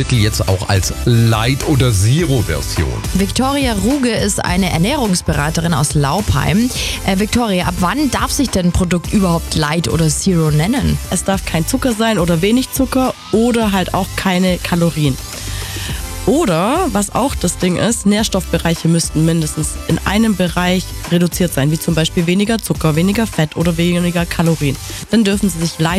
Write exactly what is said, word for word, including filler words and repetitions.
Lebensmittel jetzt auch als Light- oder Zero-Version. Viktoria Ruge ist eine Ernährungsberaterin aus Laupheim. Äh, Viktoria, ab wann darf sich denn ein Produkt überhaupt Light oder Zero nennen? Es darf kein Zucker sein oder wenig Zucker oder halt auch keine Kalorien. Oder, was auch das Ding ist, Nährstoffbereiche müssten mindestens in einem Bereich reduziert sein, wie zum Beispiel weniger Zucker, weniger Fett oder weniger Kalorien. Dann dürfen sie sich Light